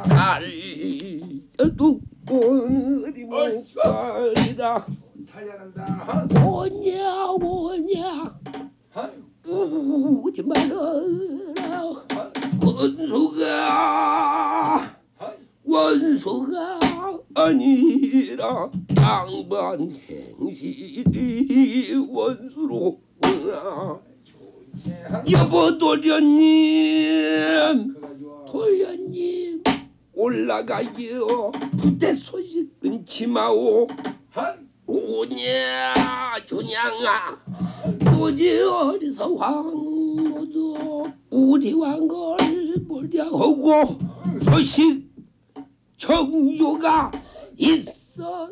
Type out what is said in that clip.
살도 오늘이 못살이다. 잘한다. 오냐 오냐 오지 말아라. 원수가 아니라 양반 행실이 원수로구나. 여보 도련님 올라가기요. 부대 소식 끊지 마오. 오냐 준양아 도지 어디서 황모도 우리 왕걸 보려하고 소식 정조가 있어